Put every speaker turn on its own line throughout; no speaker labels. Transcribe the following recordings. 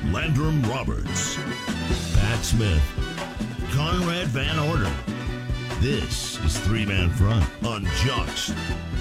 Landrum Roberts, Pat Smith, Conrad Van Order. This is Three Man Front on Jocks.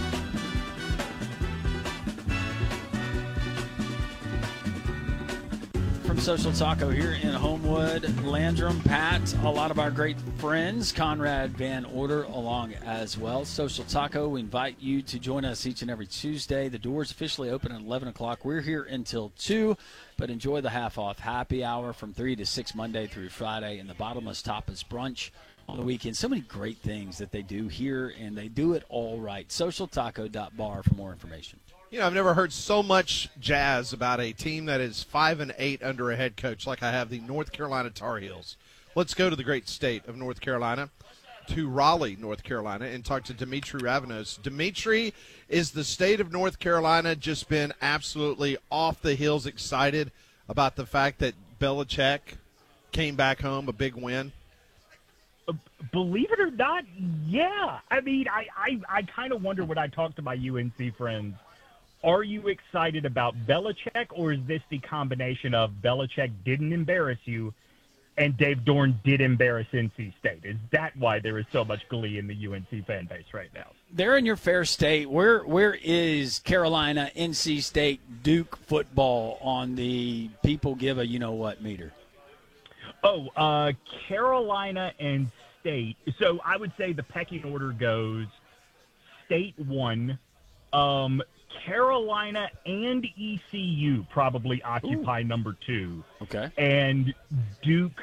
From Social Taco here in Homewood, Landrum, Pat, a lot of our great friends, Conrad Van Order along as well. Social Taco, we invite you to join us each and every Tuesday. The doors officially open at 11 o'clock. We're here until 2, but enjoy the half-off happy hour from 3 to 6 Monday through Friday, and the bottomless tapas brunch on the weekend. So many great things that they do here, and they do it all right. SocialTaco.bar for more information.
You know, I've never heard so much jazz about a team that is 5-8 under a head coach like I have the North Carolina Tar Heels. Let's go to the great state of North Carolina, to Raleigh, North Carolina, and talk to Dimitri Ravanos. Dimitri, is the state of North Carolina just been absolutely off the hills excited about the fact that Belichick came back home, a big win?
Believe it or not, yeah. I mean, I kind of wonder when I talk to my UNC friends, are you excited about Belichick, or is this the combination of Belichick didn't embarrass you and Dave Dorn did embarrass NC State? Is that why there is so much glee in the UNC fan base right now?
They're in your fair state. Where is Carolina, NC State, Duke football on the people give a you-know-what meter?
Oh, Carolina and State. So I would say the pecking order goes State 1, Carolina and ECU probably occupy number 2.
Okay.
And Duke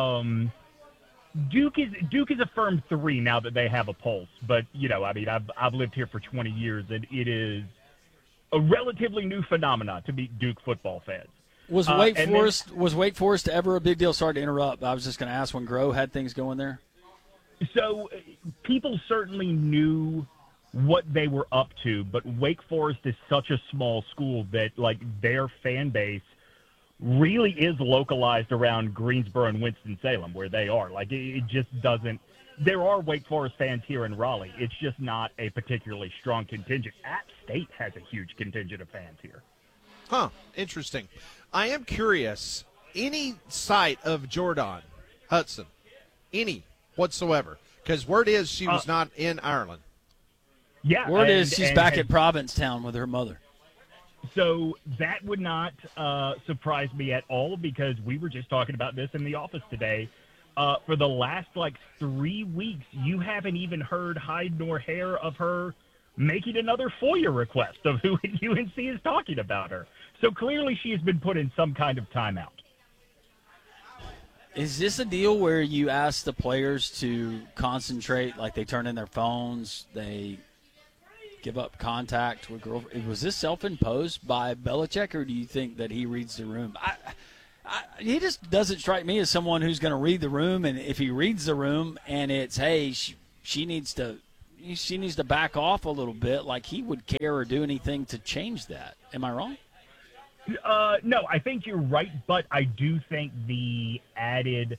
is a firm 3 now that they have a pulse. But, you know, I mean, I've lived here for 20 years, and it is a relatively new phenomenon to meet Duke football fans.
Was Wake Forest ever a big deal? Sorry to interrupt. I was just going to ask when Groh had things going there.
So people certainly knew what they were up to, but Wake Forest is such a small school that, like, their fan base really is localized around Greensboro and Winston-Salem, where they are. Like, it just doesn't – there are Wake Forest fans here in Raleigh. It's just not a particularly strong contingent. App State has a huge contingent of fans here.
Huh, interesting. I am curious, any sight of Jordan Hudson, any whatsoever? Because word is she was not in Ireland.
Yeah.
Word is she's back at Provincetown with her mother.
So that would not surprise me at all, because we were just talking about this in the office today. For the last, 3 weeks, you haven't even heard hide nor hair of her making another FOIA request of who UNC is talking about her. So clearly she has been put in some kind of timeout.
Is this a deal where you ask the players to concentrate, like they turn in their phones, they give up contact with girlfriend? Was this self-imposed by Belichick, or do you think that he reads the room? He just doesn't strike me as someone who's going to read the room, and if he reads the room and it's, hey, she needs to back off a little bit, like he would care or do anything to change that. Am I wrong?
No, I think you're right, but I do think the added,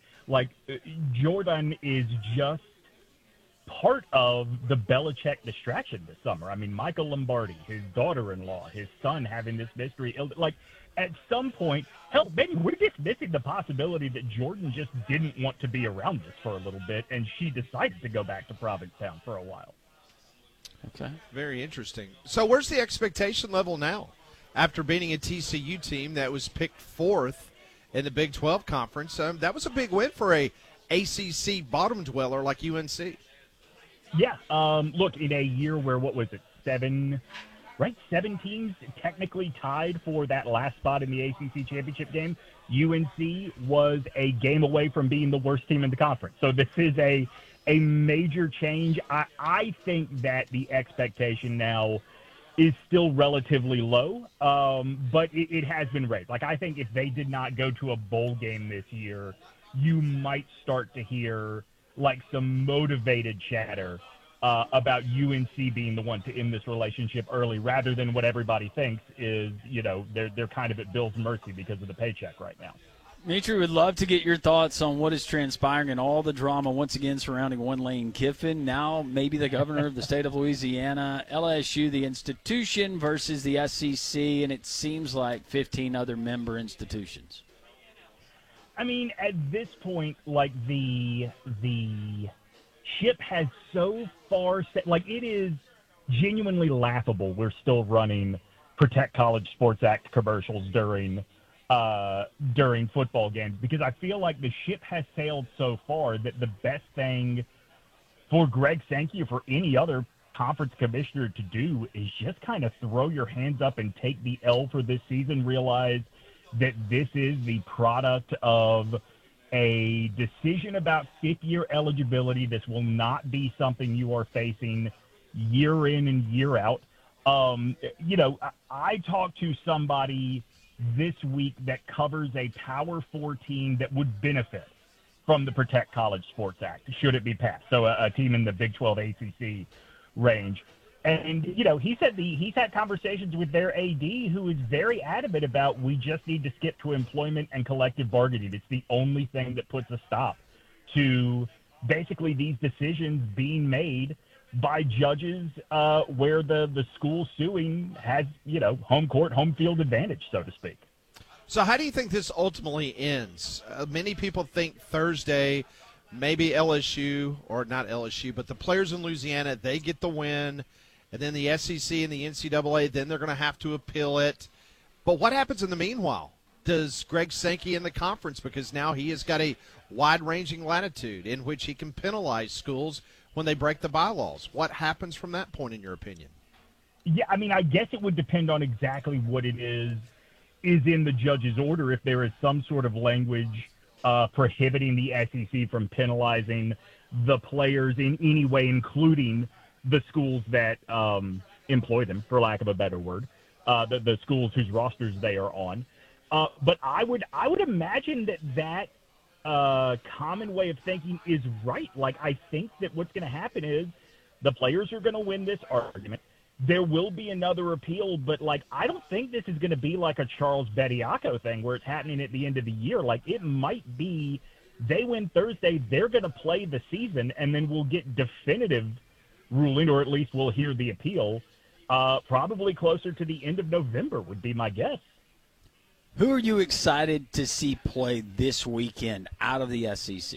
Jordan is just part of the Belichick distraction this summer. I mean, Michael Lombardi, his daughter-in-law, his son having this mystery illness. At some point, hell, maybe we're just missing the possibility that Jordan just didn't want to be around this for a little bit, and she decided to go back to Provincetown for a while.
Okay. Very interesting. So where's the expectation level now? After beating a TCU team that was picked 4th in the Big 12 Conference, that was a big win for a ACC bottom dweller like UNC.
Yeah. Look, in a year where, 7 teams technically tied for that last spot in the ACC championship game, UNC was a game away from being the worst team in the conference. So this is a major change. I think that the expectation now is still relatively low, but it has been raised. I think if they did not go to a bowl game this year, you might start to hear some motivated chatter about UNC being the one to end this relationship early, rather than what everybody thinks is, they're kind of at Bill's mercy because of the paycheck right now.
Mitri, would love to get your thoughts on what is transpiring and all the drama once again surrounding one Lane Kiffin. Now maybe the governor of the state of Louisiana, LSU, the institution versus the SEC, and it seems like 15 other member institutions.
I mean, at this point, like the ship has so far set, like it is genuinely laughable. We're still running Protect College Sports Act commercials during football games, because I feel like the ship has sailed so far that the best thing for Greg Sankey or for any other conference commissioner to do is just kind of throw your hands up and take the L for this season, realize that this is the product of a decision about fifth-year eligibility. This will not be something you are facing year in and year out. I talked to somebody this week that covers a Power 4 team that would benefit from the Protect College Sports Act, should it be passed. So a team in the Big 12 ACC range. And, he said he's had conversations with their AD, who is very adamant about, we just need to skip to employment and collective bargaining. It's the only thing that puts a stop to basically these decisions being made by judges where the school suing has, home court, home field advantage, so to speak.
So how do you think this ultimately ends? Many people think Thursday, maybe LSU, or not LSU, but the players in Louisiana, they get the win, and then the SEC and the NCAA, then they're going to have to appeal it. But what happens in the meanwhile? Does Greg Sankey in the conference, because now he has got a wide-ranging latitude in which he can penalize schools when they break the bylaws. What happens from that point, in your opinion?
Yeah, I mean, I guess it would depend on exactly what it is in the judge's order. If there is some sort of language prohibiting the SEC from penalizing the players in any way, including the schools that employ them, for lack of a better word, the schools whose rosters they are on. But I would imagine that common way of thinking is right. Like, I think that what's going to happen is the players are going to win this argument. There will be another appeal, but, like, I don't think this is going to be like a Charles Bediako thing where it's happening at the end of the year. Like, it might be they win Thursday, they're going to play the season, and then we'll get definitive ruling, or at least we'll hear the appeal, probably closer to the end of November would be my guess.
Who are you excited to see play this weekend out of the SEC?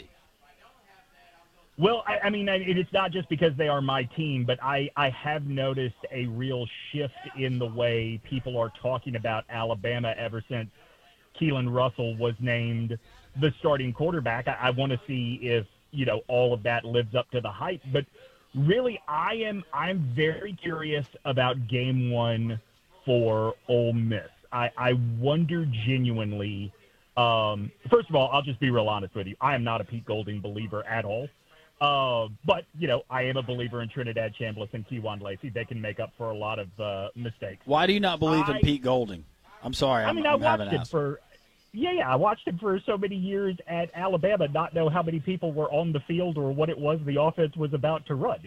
Well, I mean, it's not just because they are my team, but I have noticed a real shift in the way people are talking about Alabama ever since Keelan Russell was named the starting quarterback. I want to see if, all of that lives up to the hype. But really, I'm very curious about game one for Ole Miss. I wonder genuinely, first of all, I'll just be real honest with you. I am not a Pete Golding believer at all. But, I am a believer in Trinidad Chambliss and Kewan Lacey. They can make up for a lot of mistakes.
Why do you not believe in Pete Golding? I'm sorry. I
watched him for I watched him for so many years at Alabama, not know how many people were on the field or what it was the offense was about to run.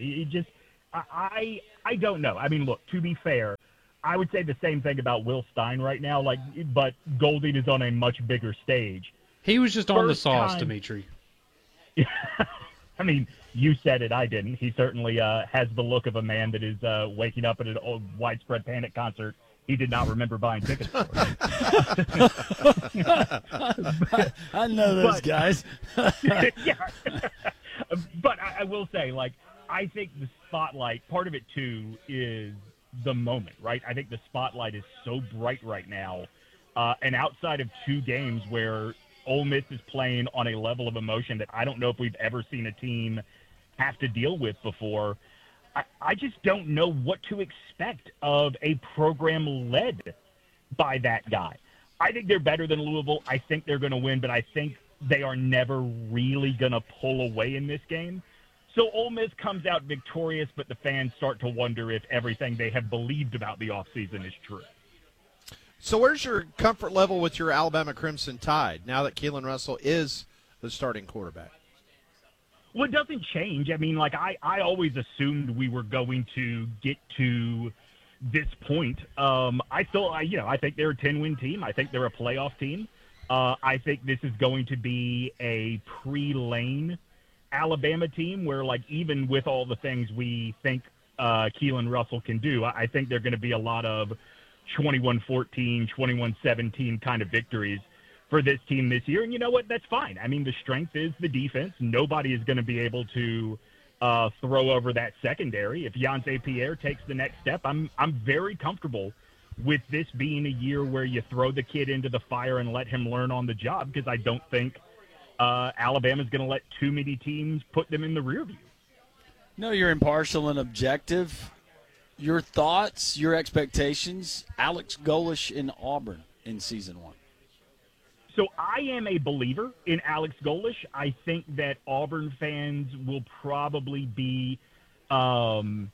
I don't know. I mean, look, to be fair, I would say the same thing about Will Stein right now, but Golding is on a much bigger stage.
He was just on the sauce, Dimitri.
I mean, you said it, I didn't. He certainly has the look of a man that is waking up at a Widespread Panic concert he did not remember buying tickets for.
I know those guys.
Yeah. But I will say, I think the spotlight, part of it, too, is the moment, right? I think the spotlight is so bright right now. And outside of two games where Ole Miss is playing on a level of emotion that I don't know if we've ever seen a team have to deal with before, I just don't know what to expect of a program led by that guy. I think they're better than Louisville. I think they're going to win, but I think they are never really going to pull away in this game. So Ole Miss comes out victorious, but the fans start to wonder if everything they have believed about the offseason is true.
So where's your comfort level with your Alabama Crimson Tide now that Keelan Russell is the starting quarterback?
Well, it doesn't change. I mean, I always assumed we were going to get to this point. I think they're a 10-win team. I think they're a playoff team. I think this is going to be a pre-Lane Alabama team where, even with all the things we think Keelan Russell can do, I think they're going to be a lot of 21-14, 21-17 kind of victories for this team this year. And you know what? That's fine. I mean, the strength is the defense. Nobody is going to be able to throw over that secondary. If Yonsei Pierre takes the next step, I'm very comfortable with this being a year where you throw the kid into the fire and let him learn on the job, because I don't think Alabama's going to let too many teams put them in the rear view.
No, you're impartial and objective. Your thoughts, your expectations, Alex Golesh in Auburn in season 1.
So I am a believer in Alex Golesh. I think that Auburn fans will probably be Auburn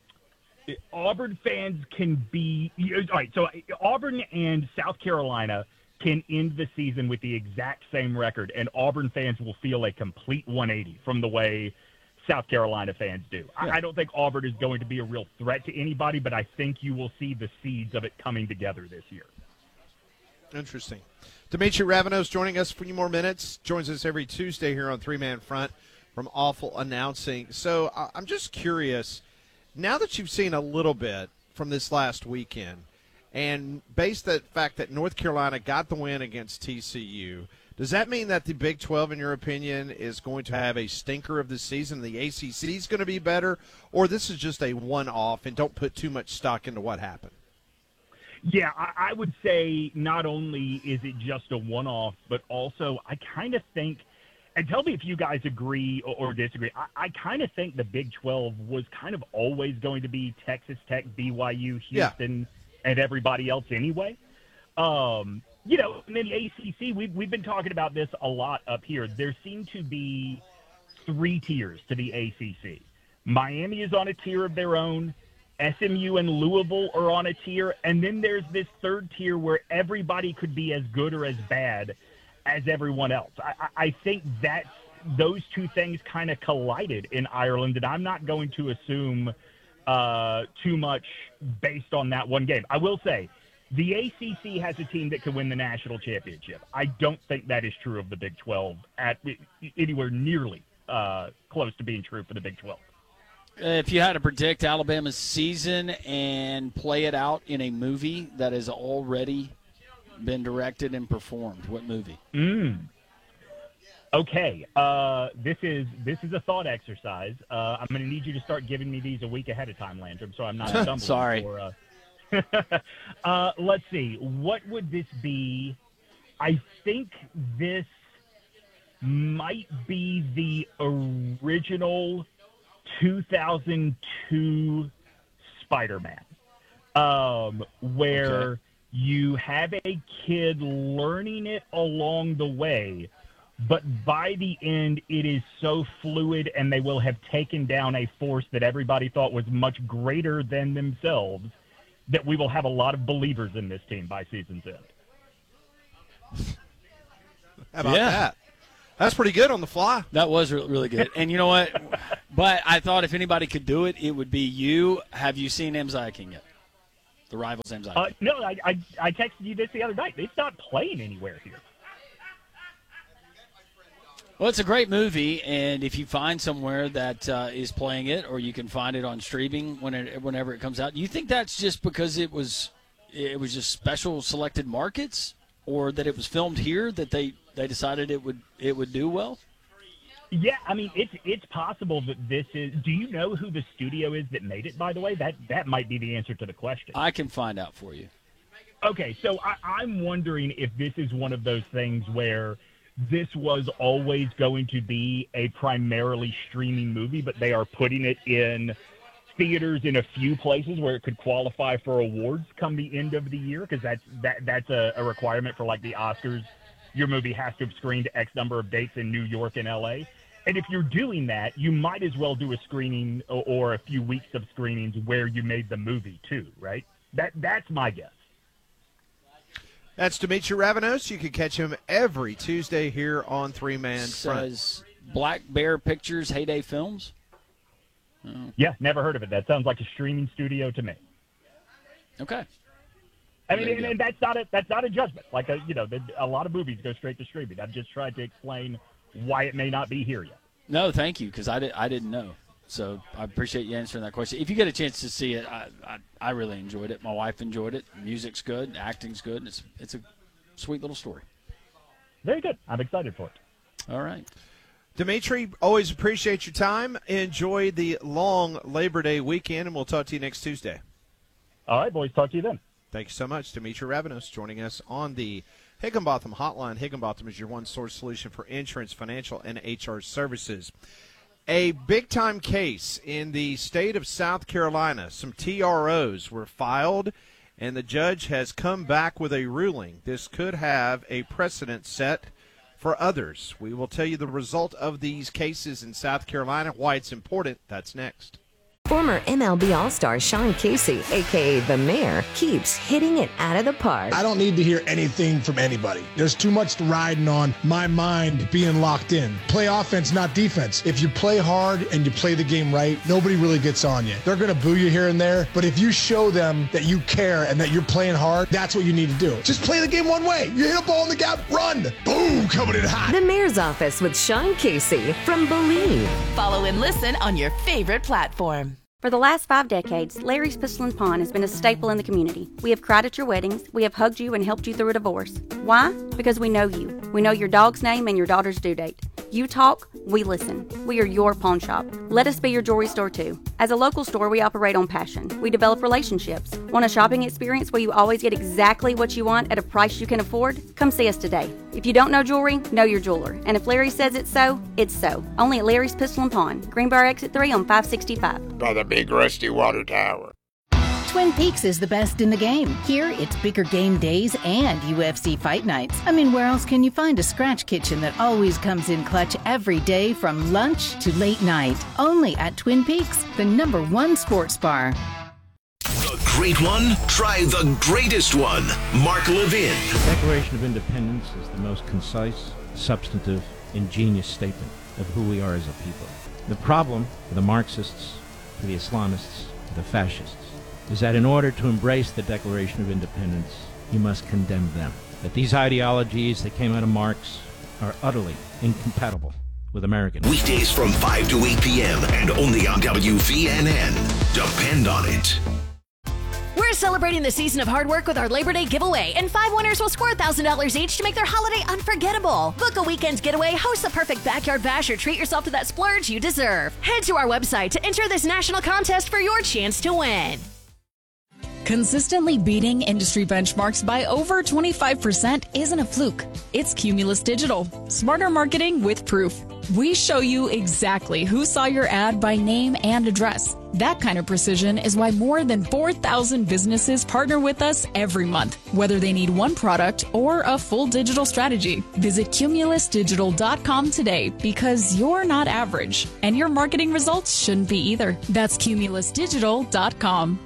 fans can be – all right, so Auburn and South Carolina can end the season with the exact same record, and Auburn fans will feel a complete 180 from the way South Carolina fans do. Yeah. I don't think Auburn is going to be a real threat to anybody, but I think you will see the seeds of it coming together this year.
Interesting. Demetri Ravanos joining us for a few more minutes. Joins us every Tuesday here on Three Man Front from Awful Announcing. So I'm just curious, now that you've seen a little bit from this last weekend, and based on the fact that North Carolina got the win against TCU, does that mean that the Big 12, in your opinion, is going to have a stinker of the season? The ACC is going to be better, or this is just a one-off and don't put too much stock into what happened?
Yeah, I would say not only is it just a one-off, but also I kind of think, and tell me if you guys agree or disagree, I kind of think the Big 12 was kind of always going to be Texas Tech, BYU, Houston, and everybody else anyway. You know, and then the ACC, we've been talking about this a lot up here. There seem to be 3 tiers to the ACC. Miami is on a tier of their own. SMU and Louisville are on a tier, and then there's this third tier where everybody could be as good or as bad as everyone else. I think that those two things kind of collided in Ireland, and I'm not going to assume too much based on that one game. I will say the ACC has a team that can win the national championship. I don't think that is true of the Big 12 at anywhere nearly close to being true for the Big 12.
If you had to predict Alabama's season and play it out in a movie that has already been directed and performed, what movie?
Okay, this is a thought exercise. I'm going to need you to start giving me these a week ahead of time, Landrum, so I'm not stumbling.
Sorry.
Let's see. What would this be? I think this might be the original 2002 Spider-Man, where you have a kid learning it along the way, but by the end it is so fluid and they will have taken down a force that everybody thought was much greater than themselves that we will have a lot of believers in this team by season's end.
How about that? That's pretty good on the fly.
That was really good. And you know what? But I thought if anybody could do it, it would be you. Have you seen M. King yet? The Rivals M. King.
No, I texted you this the other night. They stopped playing anywhere here.
Well, it's a great movie, and if you find somewhere that is playing it, or you can find it on streaming whenever it comes out, do you think that's just because it was just special selected markets, or that it was filmed here that they decided it would do well?
Yeah, I mean, it's possible that this is. Do you know who the studio is that made it? By the way, that might be the answer to the question.
I can find out for you.
Okay, so I'm wondering if this is one of those things where this was always going to be a primarily streaming movie, but they are putting it in theaters in a few places where it could qualify for awards come the end of the year, because that's a requirement for like the Oscars. Your movie has to have screened X number of dates in New York and LA. And if you're doing that, you might as well do a screening or a few weeks of screenings where you made the movie too, right? That's my guess.
That's Demetri Ravanos. You can catch him every Tuesday here on Three Man Front.
Says Black Bear Pictures, Heyday Films.
Oh. Yeah, never heard of it. That sounds like a streaming studio to me.
Okay.
I mean, and that's not a judgment. Like a lot of movies go straight to streaming. I've just tried to explain why it may not be here yet.
No, thank you, because I didn't know. So I appreciate you answering that question. If you get a chance to see it, I really enjoyed it. My wife enjoyed it. Music's good, acting's good. It's a sweet little story.
Very good. I'm excited for it.
All right.
Dimitri, always appreciate your time. Enjoy the long Labor Day weekend, and we'll talk to you next Tuesday.
All right, boys. Talk to you then.
Thank you so much. Dimitri Ravenos joining us on the Higginbotham Hotline. Higginbotham is your one-source solution for insurance, financial, and HR services. A big-time case in the state of South Carolina. Some TROs were filed, and the judge has come back with a ruling. This could have a precedent set for others. We will tell you the result of these cases in South Carolina, why it's important. That's next.
Former MLB All-Star Sean Casey, a.k.a. The Mayor, keeps hitting it out of the park.
I don't need to hear anything from anybody. There's too much riding on my mind being locked in. Play offense, not defense. If you play hard and you play the game right, nobody really gets on you. They're going to boo you here and there, but if you show them that you care and that you're playing hard, that's what you need to do. Just play the game one way. You hit a ball in the gap, run. Boom, coming in hot.
The Mayor's Office with Sean Casey from Believe.
Follow and listen on your favorite platform.
For the last 5 decades, Larry's Pistol and Pawn has been a staple in the community. We have cried at your weddings. We have hugged you and helped you through a divorce. Why? Because we know you. We know your dog's name and your daughter's due date. You talk, we listen. We are your pawn shop. Let us be your jewelry store too. As a local store, we operate on passion. We develop relationships. Want a shopping experience where you always get exactly what you want at a price you can afford? Come see us today. If you don't know jewelry, know your jeweler. And if Larry says it's so, it's so. Only at Larry's Pistol and Pawn, Greenbrier Exit 3 on 565.
By the big rusty water tower.
Twin Peaks is the best in the game. Here, it's bigger game days and UFC fight nights. I mean, where else can you find a scratch kitchen that always comes in clutch every day from lunch to late night? Only at Twin Peaks, the #1 sports bar.
The great one? Try the greatest one. Mark Levin.
The Declaration of Independence is the most concise, substantive, ingenious statement of who we are as a people. The problem for the Marxists, for the Islamists, for the fascists, is that in order to embrace the Declaration of Independence, you must condemn them. That these ideologies that came out of Marx are utterly incompatible with American.
Weekdays from 5 to 8 p.m. and only on WVNN. Depend on it.
We're celebrating the season of hard work with our Labor Day giveaway, and 5 winners will score $1,000 each to make their holiday unforgettable. Book a weekend getaway, host the perfect backyard bash, or treat yourself to that splurge you deserve. Head to our website to enter this national contest for your chance to win.
Consistently beating industry benchmarks by over 25% isn't a fluke. It's Cumulus Digital. Smarter marketing with proof. We show you exactly who saw your ad by name and address. That kind of precision is why more than 4,000 businesses partner with us every month, whether they need one product or a full digital strategy. Visit cumulusdigital.com today because you're not average, and your marketing results shouldn't be either. That's cumulusdigital.com.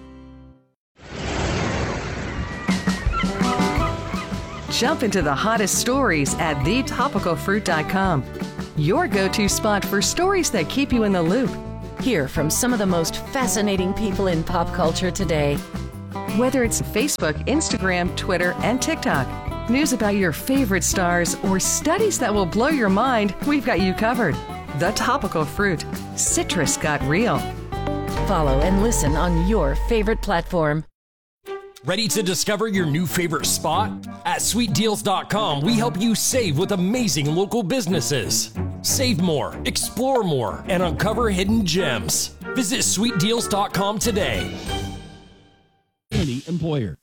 Jump into the hottest stories at thetopicalfruit.com. Your go-to spot for stories that keep you in the loop. Hear from some of the most fascinating people in pop culture today. Whether it's Facebook, Instagram, Twitter, and TikTok, news about your favorite stars, or studies that will blow your mind, we've got you covered. The Topical Fruit. Citrus got real. Follow and listen on your favorite platform.
Ready to discover your new favorite spot? At SweetDeals.com, we help you save with amazing local businesses. Save more, explore more, and uncover hidden gems. Visit SweetDeals.com today.
Any employer.